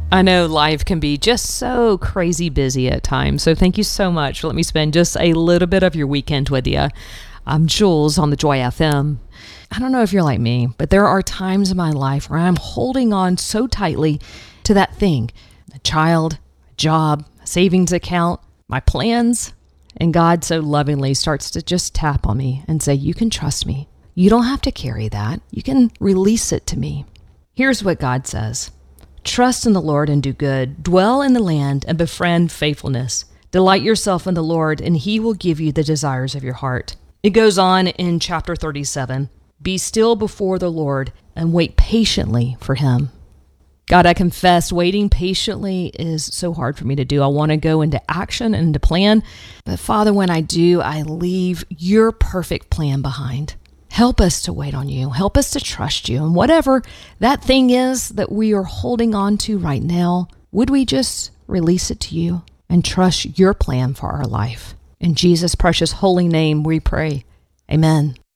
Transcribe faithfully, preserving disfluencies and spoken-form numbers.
I know life can be just so crazy busy at times, so thank you so much for letting me spend just a little bit of your weekend with you. I'm Jules on the Joy F M. I don't know if you're like me, but there are times in my life where I'm holding on so tightly to that thing, a child, a job, a savings account, my plans, and God so lovingly starts to just tap on me and say, you can trust me. You don't have to carry that. You can release it to me. Here's what God says. Trust in the Lord and do good. Dwell in the land and befriend faithfulness. Delight yourself in the Lord, and he will give you the desires of your heart. It goes on in chapter thirty-seven. Be still before the Lord and wait patiently for him. God, I confess waiting patiently is so hard for me to do. I want to go into action and into plan. But Father, when I do, I leave your perfect plan behind. Help us to wait on you. Help us to trust you. And whatever that thing is that we are holding on to right now, would we just release it to you and trust your plan for our life? In Jesus' precious holy name we pray. Amen.